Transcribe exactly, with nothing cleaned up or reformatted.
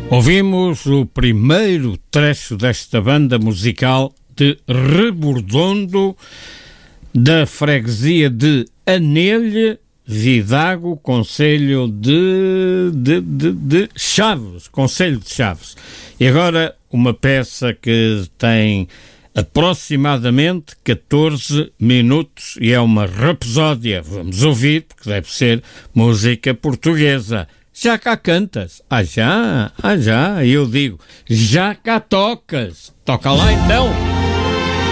Ouvimos o primeiro trecho desta banda musical de Rebordondo, da freguesia de Anelha, Vidago, concelho de, de, de, de Chaves, concelho de Chaves. E agora uma peça que tem aproximadamente catorze minutos e é uma rapsódia. Vamos ouvir, porque deve ser música portuguesa. Já cá cantas? Ah, já? Ah, já? E eu digo, já cá tocas? Toca lá então!